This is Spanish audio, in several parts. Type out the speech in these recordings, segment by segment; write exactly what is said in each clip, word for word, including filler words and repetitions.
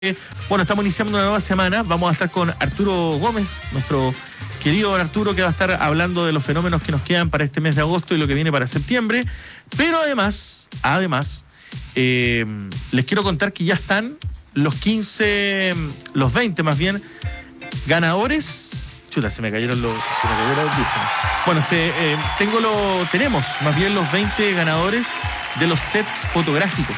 Bueno, estamos iniciando una nueva semana. Vamos a estar con Arturo Gómez, nuestro querido Arturo, que va a estar hablando de los fenómenos que nos quedan para este mes de agosto y lo que viene para septiembre. Pero además, además, eh, les quiero contar que ya están los quince, los veinte más bien, ganadores. Chuta, se me cayeron los, se me cayeron los audífonos. Bueno, se, eh, tengo lo, tenemos más bien los veinte ganadores de los sets fotográficos.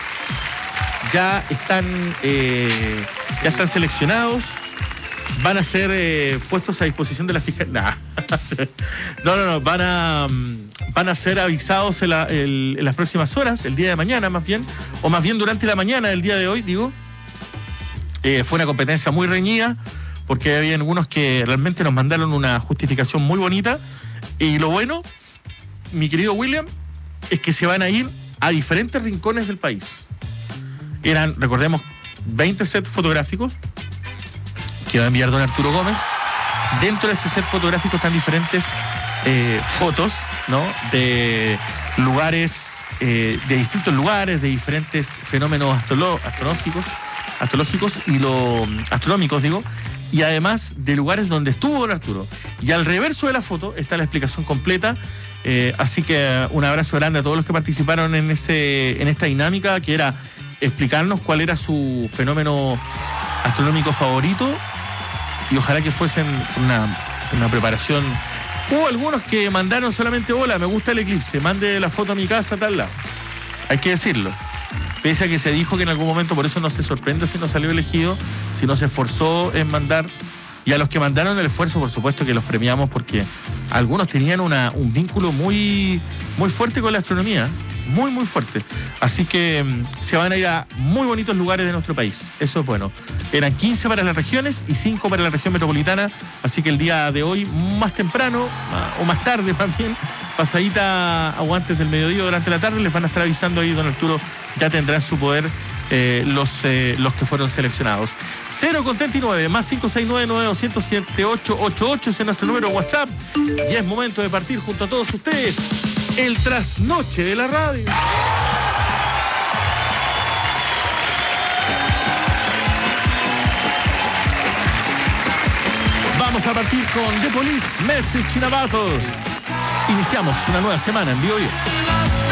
Ya están, eh, ya están seleccionados, van a ser eh, puestos a disposición de la fiscalía. No, no, no, van a, van a ser avisados en, la, el, en las próximas horas, el día de mañana más bien, o más bien durante la mañana del día de hoy, digo. Eh, fue una competencia muy reñida, porque había algunos que realmente nos mandaron una justificación muy bonita. Y lo bueno, mi querido William, es que se van a ir a diferentes rincones del país. Eran, recordemos, veinte sets fotográficos que va a enviar don Arturo Gómez. Dentro de ese set fotográfico están diferentes eh, fotos, ¿no? De lugares, eh, de distintos lugares, de diferentes fenómenos astrolo- astrológicos, astrológicos y lo astronómicos, digo, y además de lugares donde estuvo don Arturo. Y al reverso de la foto está la explicación completa. Eh, así que un abrazo grande a todos los que participaron en ese, en esta dinámica, que era explicarnos cuál era su fenómeno astronómico favorito, y ojalá que fuesen una, una preparación. Hubo algunos que mandaron solamente: hola, me gusta el eclipse, mande la foto a mi casa, tal lado. Hay que decirlo. Pese a que se dijo que en algún momento, por eso no se sorprende si no salió elegido, si no se esforzó en mandar. Y a los que mandaron el esfuerzo, por supuesto que los premiamos, porque algunos tenían una, un vínculo muy, muy fuerte con la astronomía. Muy, muy fuerte. Así que um, se van a ir a muy bonitos lugares de nuestro país. Eso es bueno. Eran quince para las regiones y cinco para la región metropolitana. Así que el día de hoy, más temprano, uh, o más tarde más bien, pasadita o antes del mediodía, durante la tarde, les van a estar avisando ahí, don Arturo, ya tendrá en su poder eh, los, eh, los que fueron seleccionados. cero con treinta y nueve, más cinco seis nueve, nueve dos cero cero, siete ocho ocho ocho, ese es nuestro número WhatsApp. Y es momento de partir junto a todos ustedes el trasnoche de la radio. Vamos a partir con The Police, Message in a Bottle. Iniciamos una nueva semana en Vivo Vivo.